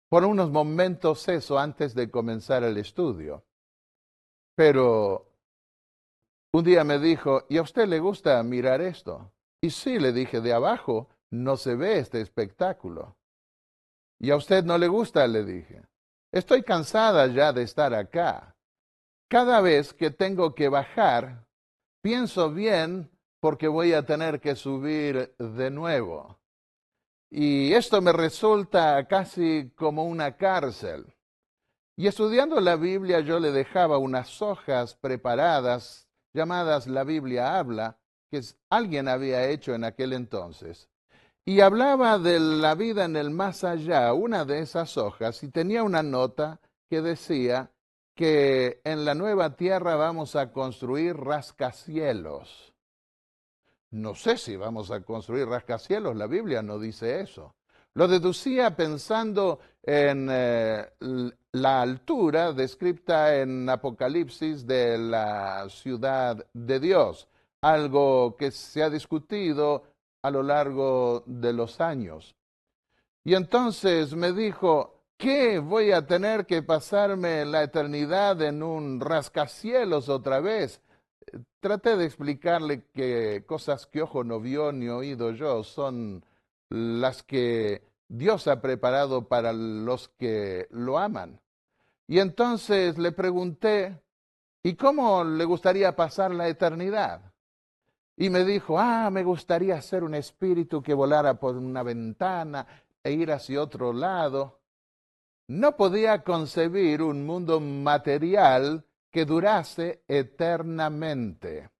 por unos momentos eso antes de comenzar el estudio. Pero un día me dijo, ¿y a usted le gusta mirar esto? Y sí, le dije, de abajo no se ve este espectáculo. ¿Y a usted no le gusta? Le dije. Estoy cansada ya de estar acá. Cada vez que tengo que bajar, pienso bien porque voy a tener que subir de nuevo. Y esto me resulta casi como una cárcel. Y estudiando la Biblia yo le dejaba unas hojas preparadas llamadas La Biblia habla, que alguien había hecho en aquel entonces. Y hablaba de la vida en el más allá, una de esas hojas, y tenía una nota que decía que en la nueva tierra vamos a construir rascacielos. No sé si vamos a construir rascacielos, la Biblia no dice eso. Lo deducía pensando en la altura descrita en Apocalipsis de la ciudad de Dios, algo que se ha discutido a lo largo de los años. Y entonces me dijo, ¿qué? ¿Voy a tener que pasarme la eternidad en un rascacielos otra vez? Traté de explicarle que cosas que ojo no vio ni oído yo son las que Dios ha preparado para los que lo aman. Y entonces le pregunté, ¿y cómo le gustaría pasar la eternidad? Y me dijo, me gustaría ser un espíritu que volara por una ventana e ir hacia otro lado. No podía concebir un mundo material que durase eternamente.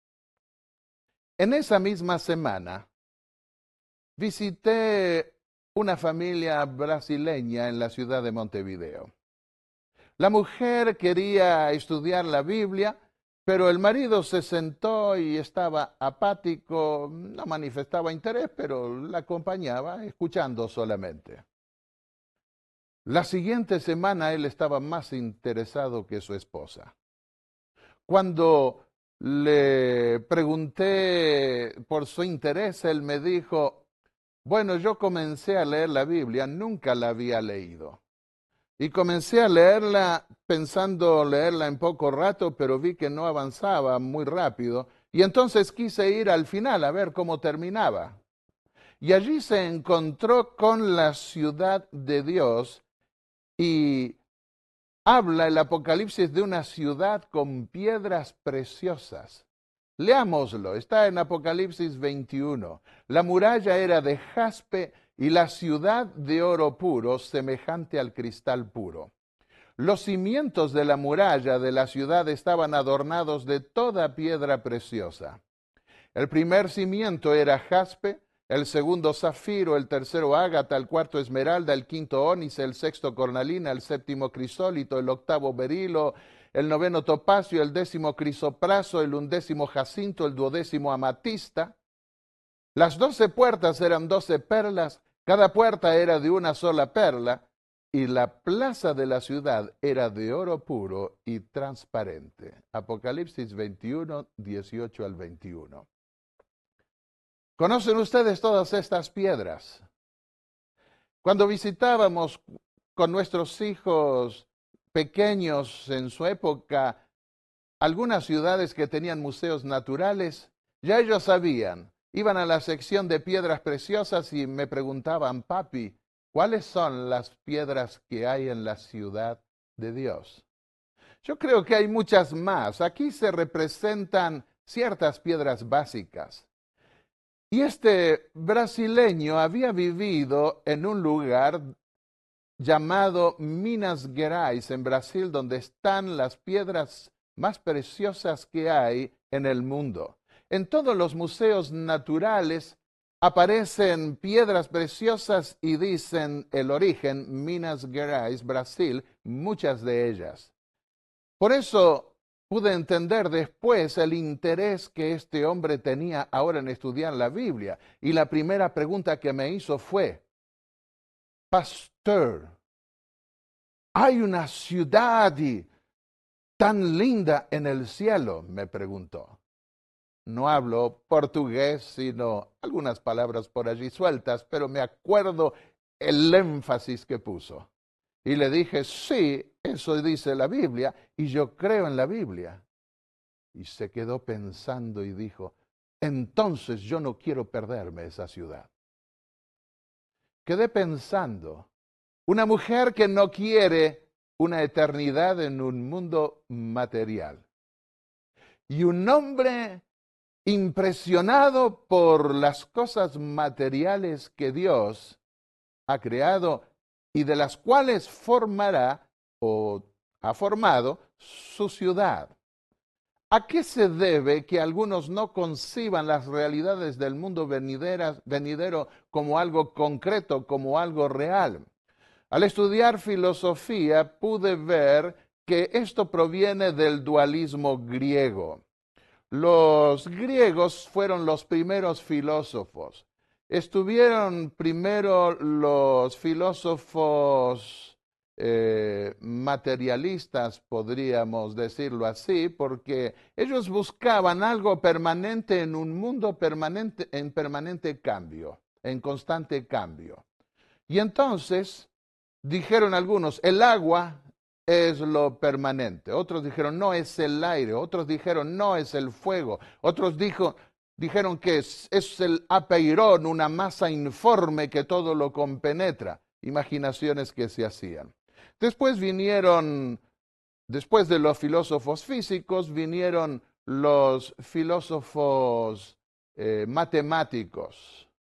En esa misma semana visité una familia brasileña en la ciudad de Montevideo. La mujer quería estudiar la Biblia, pero el marido se sentó y estaba apático, no manifestaba interés, pero la acompañaba, escuchando solamente. La siguiente semana él estaba más interesado que su esposa. Cuando le pregunté por su interés, él me dijo, bueno, yo comencé a leer la Biblia, nunca la había leído. Y comencé a leerla pensando leerla en poco rato, pero vi que no avanzaba muy rápido. Y entonces quise ir al final a ver cómo terminaba. Y allí se encontró con la ciudad de Dios y habla el Apocalipsis de una ciudad con piedras preciosas. Leámoslo, está en Apocalipsis 21. La muralla era de jaspe y la ciudad de oro puro, semejante al cristal puro. Los cimientos de la muralla de la ciudad estaban adornados de toda piedra preciosa. El primer cimiento era jaspe, el segundo zafiro, el tercero ágata, el cuarto esmeralda, el quinto ónice, el sexto cornalina, el séptimo crisólito, el octavo berilo, el noveno topacio, el décimo crisopraso, el undécimo jacinto, el duodécimo amatista. Las 12 puertas eran 12 perlas, cada puerta era de una sola perla, y la plaza de la ciudad era de oro puro y transparente. Apocalipsis 21, 18 al 21. ¿Conocen ustedes todas estas piedras? Cuando visitábamos con nuestros hijos pequeños en su época algunas ciudades que tenían museos naturales, ya ellos sabían, iban a la sección de piedras preciosas y me preguntaban, papi, ¿cuáles son las piedras que hay en la ciudad de Dios? Yo creo que hay muchas más. Aquí se representan ciertas piedras básicas. Y este brasileño había vivido en un lugar llamado Minas Gerais, en Brasil, donde están las piedras más preciosas que hay en el mundo. En todos los museos naturales aparecen piedras preciosas y dicen el origen, Minas Gerais, Brasil, muchas de ellas. Por eso pude entender después el interés que este hombre tenía ahora en estudiar la Biblia. Y la primera pregunta que me hizo fue, Pastor, ¿hay una ciudad tan linda en el cielo? Me preguntó. No hablo portugués, sino algunas palabras por allí sueltas, pero me acuerdo el énfasis que puso. Y le dije, sí, eso dice la Biblia, y yo creo en la Biblia. Y se quedó pensando y dijo, entonces yo no quiero perderme esa ciudad. Quedé pensando, una mujer que no quiere una eternidad en un mundo material. Y un hombre impresionado por las cosas materiales que Dios ha creado y de las cuales formará o ha formado su ciudad. ¿A qué se debe que algunos no conciban las realidades del mundo venidero como algo concreto, como algo real? Al estudiar filosofía pude ver que esto proviene del dualismo griego. Los griegos fueron los primeros filósofos. Estuvieron primero los filósofos materialistas, podríamos decirlo así, porque ellos buscaban algo permanente en un mundo permanente, en permanente cambio, en constante cambio. Y entonces dijeron algunos, el agua es lo permanente. Otros dijeron, no, es el aire. Otros dijeron, no, es el fuego. Otros dijeron que es el apeirón, una masa informe que todo lo compenetra. Imaginaciones que se hacían. Después después de los filósofos físicos, vinieron los filósofos matemáticos.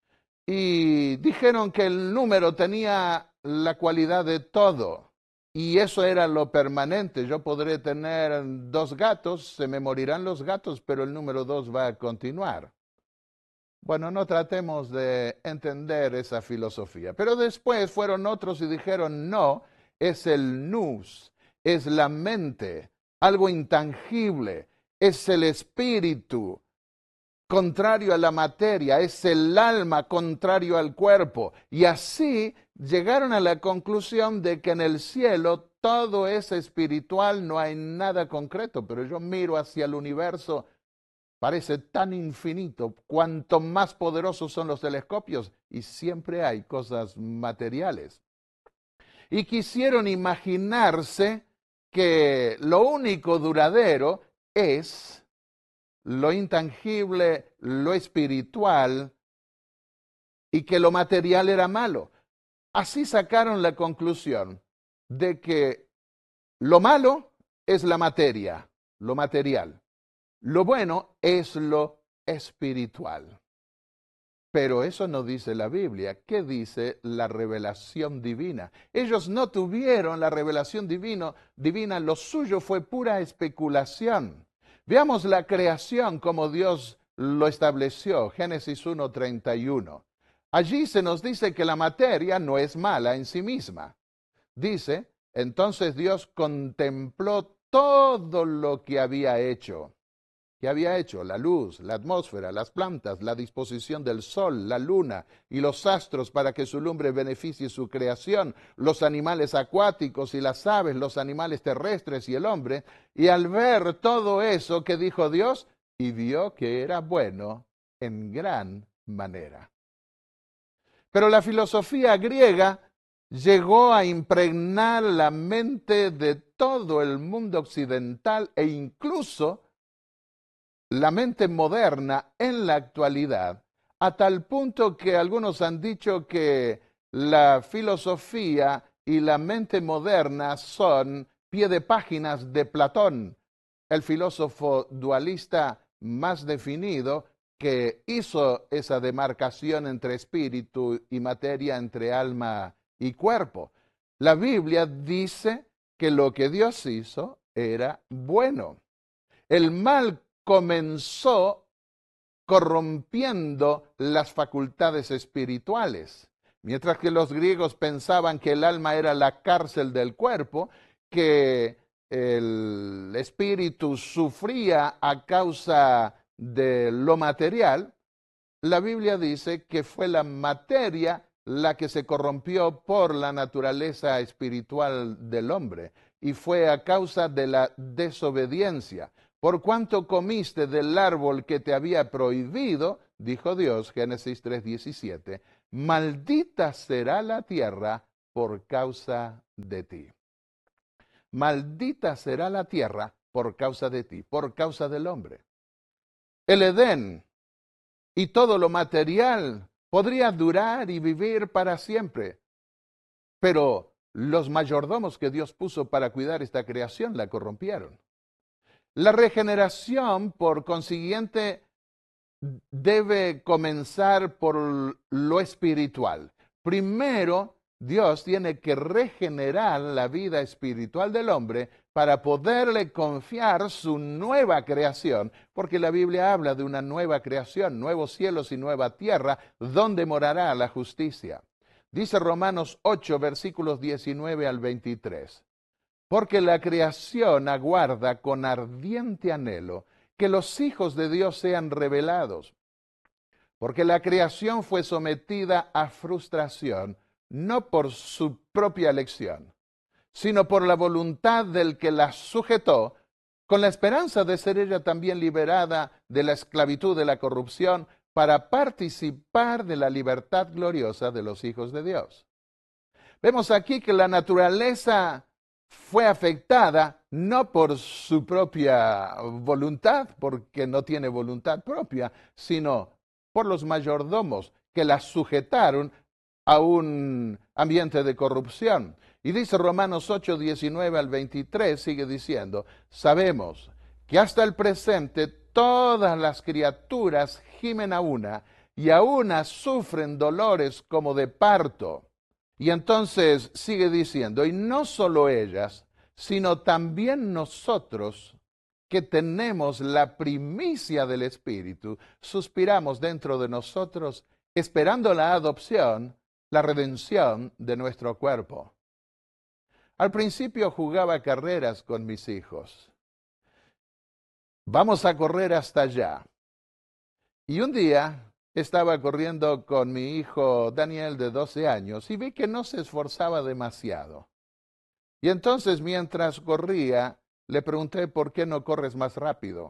Y dijeron que el número tenía la cualidad de todo. Y eso era lo permanente. Yo podré tener 2 gatos, se me morirán los gatos, pero el número 2 va a continuar. Bueno, no tratemos de entender esa filosofía. Pero después fueron otros y dijeron, no, es el nous, es la mente, algo intangible, es el espíritu, contrario a la materia, es el alma contrario al cuerpo. Y así llegaron a la conclusión de que en el cielo todo es espiritual, no hay nada concreto. Pero yo miro hacia el universo, parece tan infinito, cuanto más poderosos son los telescopios, y siempre hay cosas materiales. Y quisieron imaginarse que lo único duradero es lo intangible, lo espiritual, y que lo material era malo. Así sacaron la conclusión de que lo malo es la materia, lo material. Lo bueno es lo espiritual. Pero eso no dice la Biblia. ¿Qué dice la revelación divina? Ellos no tuvieron la revelación divina, lo suyo fue pura especulación. Veamos la creación como Dios lo estableció, Génesis 1:31. Allí se nos dice que la materia no es mala en sí misma. Dice, entonces Dios contempló todo lo que había hecho. ¿Qué había hecho? La luz, la atmósfera, las plantas, la disposición del sol, la luna y los astros para que su lumbre beneficie su creación, los animales acuáticos y las aves, los animales terrestres y el hombre. Y al ver todo eso, ¿qué dijo Dios? Y vio que era bueno en gran manera. Pero la filosofía griega llegó a impregnar la mente de todo el mundo occidental e incluso la mente moderna en la actualidad, a tal punto que algunos han dicho que la filosofía y la mente moderna son pie de páginas de Platón, el filósofo dualista más definido que hizo esa demarcación entre espíritu y materia, entre alma y cuerpo. La Biblia dice que lo que Dios hizo era bueno. El mal comenzó corrompiendo las facultades espirituales. Mientras que los griegos pensaban que el alma era la cárcel del cuerpo, que el espíritu sufría a causa de lo material, la Biblia dice que fue la materia la que se corrompió por la naturaleza espiritual del hombre, y fue a causa de la desobediencia. Por cuanto comiste del árbol que te había prohibido, dijo Dios, Génesis 3:17, maldita será la tierra por causa de ti. Maldita será la tierra por causa de ti, por causa del hombre. El Edén y todo lo material podría durar y vivir para siempre, pero los mayordomos que Dios puso para cuidar esta creación la corrompieron. La regeneración, por consiguiente, debe comenzar por lo espiritual. Primero, Dios tiene que regenerar la vida espiritual del hombre para poderle confiar su nueva creación, porque la Biblia habla de una nueva creación, nuevos cielos y nueva tierra, donde morará la justicia. Dice Romanos 8, versículos 19 al 23. Porque la creación aguarda con ardiente anhelo que los hijos de Dios sean revelados. Porque la creación fue sometida a frustración, no por su propia elección, sino por la voluntad del que la sujetó, con la esperanza de ser ella también liberada de la esclavitud de la corrupción, para participar de la libertad gloriosa de los hijos de Dios. Vemos aquí que la naturaleza fue afectada no por su propia voluntad, porque no tiene voluntad propia, sino por los mayordomos que la sujetaron a un ambiente de corrupción. Y dice Romanos 8, 19 al 23, sigue diciendo, sabemos que hasta el presente todas las criaturas gimen a una y a una sufren dolores como de parto. Y entonces sigue diciendo, y no solo ellas, sino también nosotros, que tenemos la primicia del Espíritu, suspiramos dentro de nosotros, esperando la adopción, la redención de nuestro cuerpo. Al principio jugaba carreras con mis hijos. Vamos a correr hasta allá. Y un día estaba corriendo con mi hijo Daniel de 12 años y vi que no se esforzaba demasiado. Y entonces mientras corría, le pregunté, ¿por qué no corres más rápido?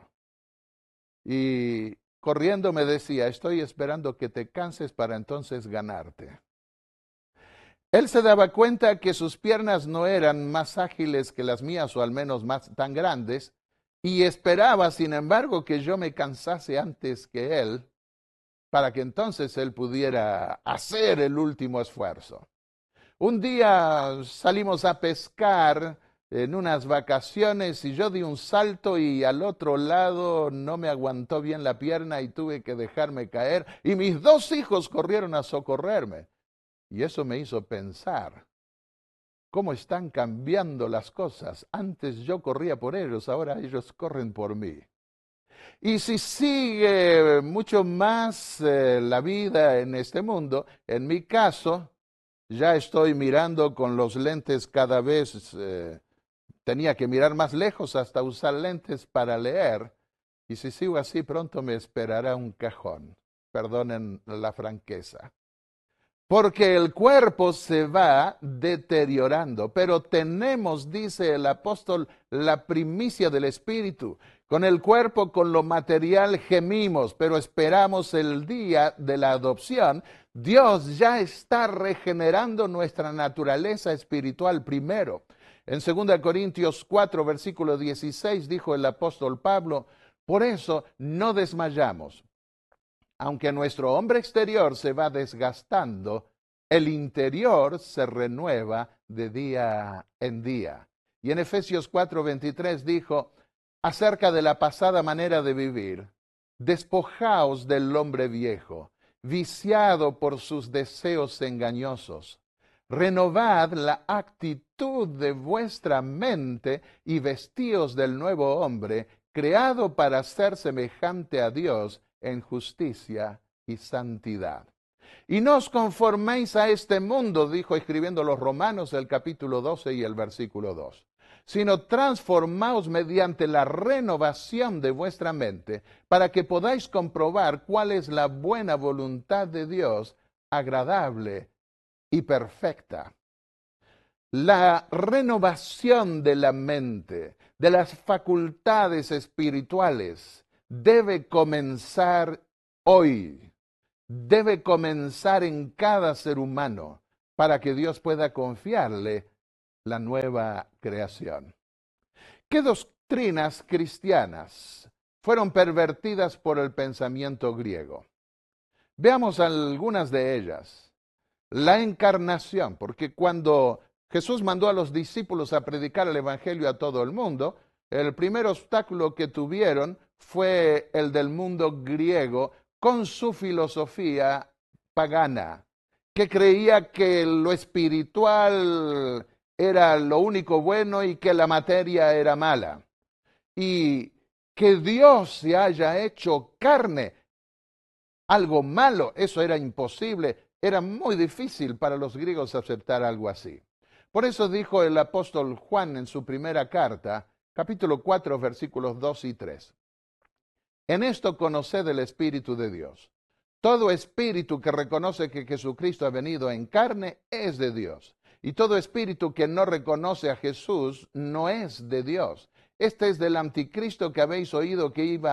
Y corriendo me decía, estoy esperando que te canses para entonces ganarte. Él se daba cuenta que sus piernas no eran más ágiles que las mías, o al menos más tan grandes, y esperaba, sin embargo, que yo me cansase antes que él, para que entonces él pudiera hacer el último esfuerzo. Un día salimos a pescar en unas vacaciones y yo di un salto y al otro lado no me aguantó bien la pierna y tuve que dejarme caer y mis dos hijos corrieron a socorrerme. Y eso me hizo pensar, ¿cómo están cambiando las cosas? Antes yo corría por ellos, ahora ellos corren por mí. Y si sigue mucho más la vida en este mundo, en mi caso, ya estoy mirando con los lentes cada vez, tenía que mirar más lejos hasta usar lentes para leer. Y si sigo así, pronto me esperará un cajón. Perdonen la franqueza. Porque el cuerpo se va deteriorando, pero tenemos, dice el apóstol, la primicia del Espíritu. Con el cuerpo, con lo material gemimos, pero esperamos el día de la adopción. Dios ya está regenerando nuestra naturaleza espiritual primero. En 2 Corintios 4, versículo 16, dijo el apóstol Pablo, por eso no desmayamos. Aunque nuestro hombre exterior se va desgastando, el interior se renueva de día en día. Y en Efesios 4:23 dijo, acerca de la pasada manera de vivir, despojaos del hombre viejo, viciado por sus deseos engañosos. Renovad la actitud de vuestra mente y vestíos del nuevo hombre, creado para ser semejante a Dios en justicia y santidad. Y no os conforméis a este mundo, dijo escribiendo los Romanos el capítulo 12 y el versículo 2, sino transformaos mediante la renovación de vuestra mente, para que podáis comprobar cuál es la buena voluntad de Dios, agradable y perfecta. La renovación de la mente, de las facultades espirituales, debe comenzar hoy, debe comenzar en cada ser humano. para que Dios pueda confiarle la nueva creación. ¿Qué doctrinas cristianas fueron pervertidas por el pensamiento griego? Veamos algunas de ellas. La encarnación, porque cuando Jesús mandó a los discípulos a predicar el Evangelio a todo el mundo, el primer obstáculo que tuvieron fue el del mundo griego con su filosofía pagana, que creía que lo espiritual era lo único bueno y que la materia era mala. Y que Dios se haya hecho carne, algo malo, eso era imposible, era muy difícil para los griegos aceptar algo así. Por eso dijo el apóstol Juan en su primera carta, capítulo 4, versículos 2 y 3. En esto conoced el Espíritu de Dios. Todo espíritu que reconoce que Jesucristo ha venido en carne es de Dios. Y todo espíritu que no reconoce a Jesús no es de Dios. Este es del anticristo que habéis oído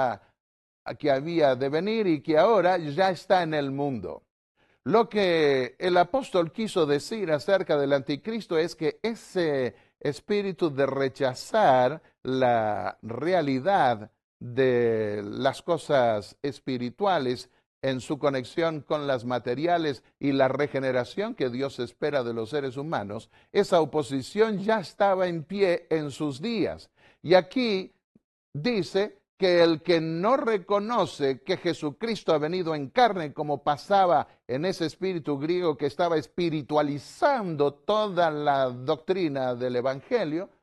que había de venir y que ahora ya está en el mundo. Lo que el apóstol quiso decir acerca del anticristo es que ese espíritu de rechazar la realidad de las cosas espirituales en su conexión con las materiales y la regeneración que Dios espera de los seres humanos, esa oposición ya estaba en pie en sus días. Y aquí dice que el que no reconoce que Jesucristo ha venido en carne, como pasaba en ese espíritu griego que estaba espiritualizando toda la doctrina del Evangelio,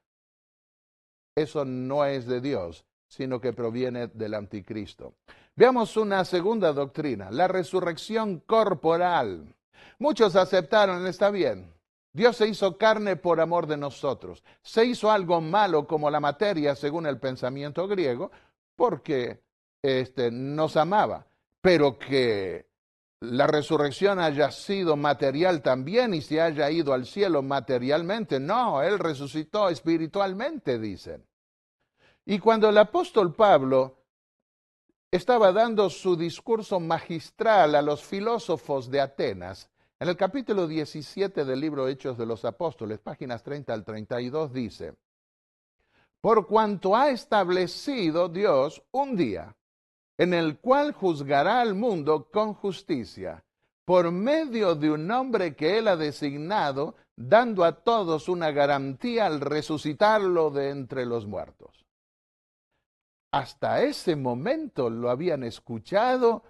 eso no es de Dios, sino que proviene del anticristo. Veamos una segunda doctrina, la resurrección corporal. Muchos aceptaron, está bien, Dios se hizo carne por amor de nosotros. Se hizo algo malo como la materia, según el pensamiento griego, porque nos amaba. Pero que la resurrección haya sido material también y se haya ido al cielo materialmente, no, Él resucitó espiritualmente, dicen. Y cuando el apóstol Pablo estaba dando su discurso magistral a los filósofos de Atenas, en el capítulo 17 del libro Hechos de los Apóstoles, páginas 30 al 32, dice: por cuanto ha establecido Dios un día en el cual juzgará al mundo con justicia, por medio de un hombre que él ha designado, dando a todos una garantía al resucitarlo de entre los muertos. Hasta ese momento lo habían escuchado,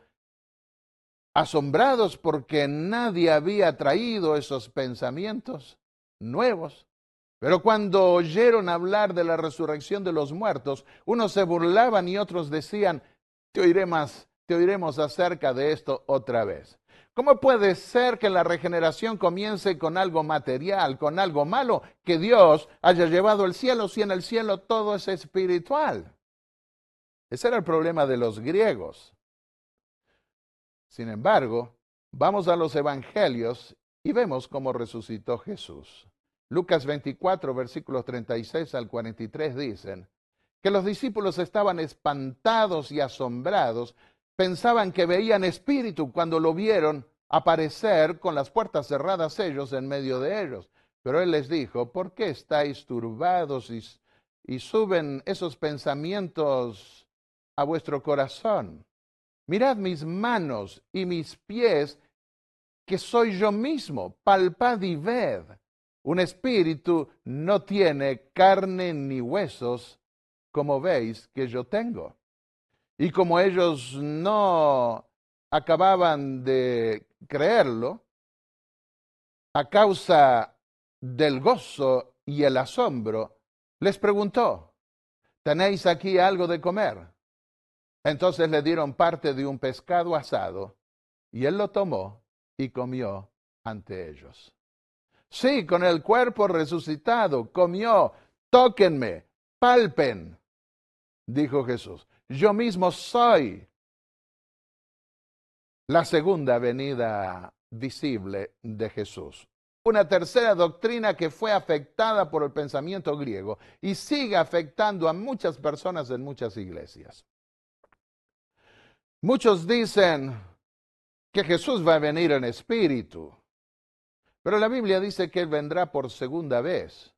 asombrados porque nadie había traído esos pensamientos nuevos. Pero cuando oyeron hablar de la resurrección de los muertos, unos se burlaban y otros decían: te oiremos acerca de esto otra vez. ¿Cómo puede ser que la regeneración comience con algo material, con algo malo, que Dios haya llevado al cielo si en el cielo todo es espiritual? Ese era el problema de los griegos. Sin embargo, vamos a los evangelios y vemos cómo resucitó Jesús. Lucas 24, versículos 36 al 43 dicen que los discípulos estaban espantados y asombrados, pensaban que veían espíritu cuando lo vieron aparecer con las puertas cerradas ellos en medio de ellos. Pero él les dijo: ¿por qué estáis turbados y suben esos pensamientos a vuestro corazón? Mirad mis manos y mis pies, que soy yo mismo, palpad y ved. Un espíritu no tiene carne ni huesos, como veis que yo tengo. Y como ellos no acababan de creerlo, a causa del gozo y el asombro, les preguntó: ¿tenéis aquí algo de comer? Entonces le dieron parte de un pescado asado, y él lo tomó y comió ante ellos. Sí, con el cuerpo resucitado, comió. Tóquenme, palpen, dijo Jesús. Yo mismo soy la segunda venida visible de Jesús. Una tercera doctrina que fue afectada por el pensamiento griego y sigue afectando a muchas personas en muchas iglesias. Muchos dicen que Jesús va a venir en espíritu, Pero la Biblia dice que Él vendrá por segunda vez.